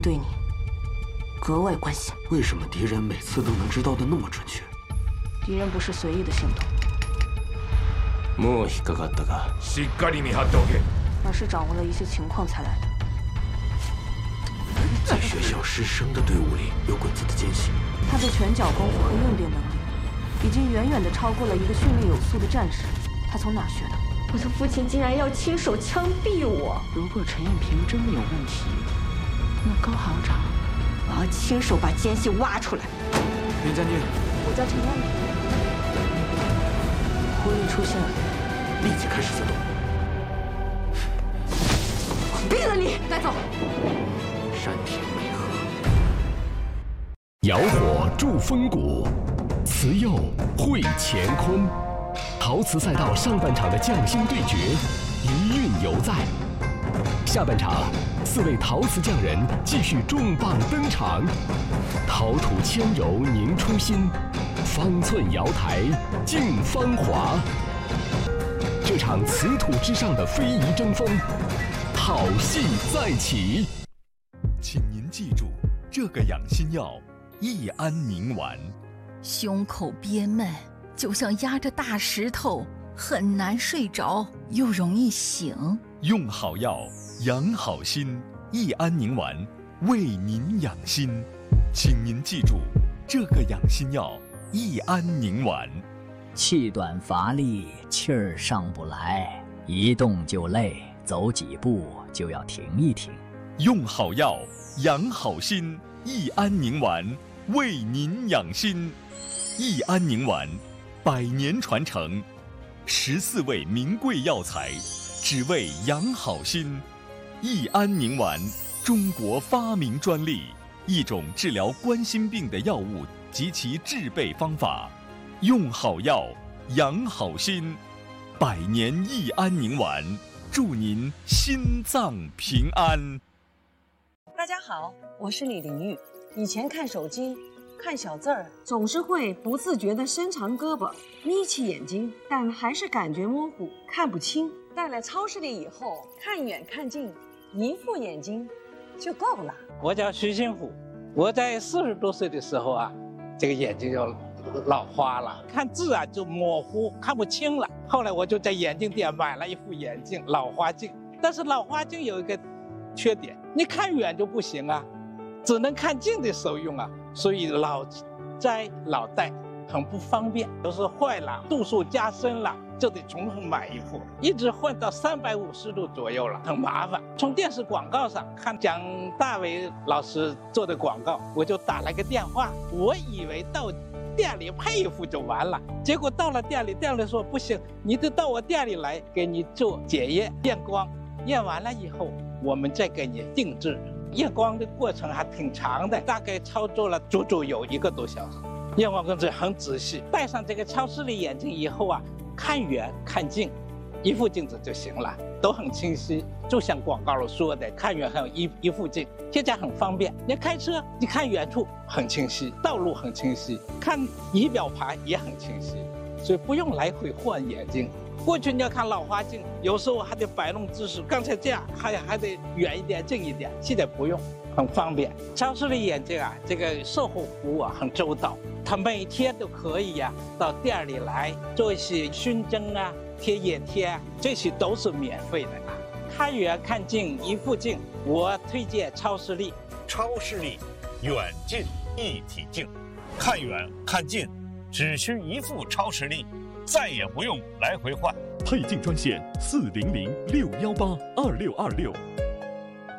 对你格外关心。 为什么敌人每次都能知道的那么准确？ 敌人不是随意的行动， もう引っかかったか。 しっかり見張っておけ。 而是掌握了一些情况才来的。 在学校师生的队伍里有鬼子的奸细。 他的拳脚功夫和应变能力，已经远远地超过了一个训练有素的战士。他从哪学的？ 我的父亲竟然要亲手枪毙我！ 如果陈艳萍真的有问题，那高行长， 我要亲手把奸细挖出来。 林将军， 我叫陈艳萍。 狐狸出现了， 立即开始行动。 毙了你！带走。 山田美和。 摇火铸风骨，慈釉绘乾坤。陶瓷赛道上半场的匠心对决，余韵犹在。下半场，4位陶瓷匠人继续重磅登场。陶土纤柔凝初心，方寸瑶台尽芳华。这场瓷土之上的非遗争锋，好戏再起。 请您记住这个养心药——益安宁丸。 胸口憋闷，就像压着大石头，很难睡着，又容易醒。 用好药，养好心，益安宁丸为您养心。请您记住这个养心药——益安宁丸。 气短乏力，气儿上不来，一动就累，走几步就要停一停。 用好药，养好心，益安宁丸为您养心。益安宁丸100年传承，14味名贵药材，只为养好心。益安宁丸，中国发明专利，一种治疗冠心病的药物及其制备方法。用好药，养好心。100年益安宁丸，祝您心脏平安。 大家好，我是李玲玉。以前看手机，看小字儿，总是会不自觉地伸长胳膊，眯起眼睛，但还是感觉模糊，看不清。到了超市里以后，看远看近，一副眼睛就够了。 我叫徐新虎，我在40多岁的时候啊，这个眼睛就老花了，看字啊就模糊，看不清了。后来我就在眼镜店买了一副眼镜，老花镜。但是老花镜有一个缺点，你看远就不行啊，只能看近的时候用啊，所以老摘老戴很不方便，有时候坏了，度数加深了，就得重新买一副，一直换到350度左右了，很麻烦。从电视广告上看蒋大为老师做的广告，我就打了个电话，我以为到店里配一副就完了，结果到了店里，店里说不行，你得到我店里来给你做检验验光，验完了以后我们再给你定制。验光的过程还挺长的，大概操作了足足有1个多小时。验光工作很仔细，戴上这个超视力眼镜以后啊，看远看近，一副镜子就行了，都很清晰。就像广告里说的，看远还有一副镜，现在很方便。你开车，你看远处很清晰，道路很清晰，看仪表盘也很清晰，所以不用来回换眼镜。过去你要看老花镜，有时候还得摆弄姿势，刚才这样还得远一点近一点，现在不用，很方便。超视力眼镜啊，这个售后服务啊很周到，他每天都可以呀到店里来做一些熏蒸啊、贴眼贴啊，这些都是免费的啊。看远看近一副镜，我推荐超视力。 超视力远近一体镜，看远看近只需一副超视力，再也不用来回换。 配镜专线400-618-2626。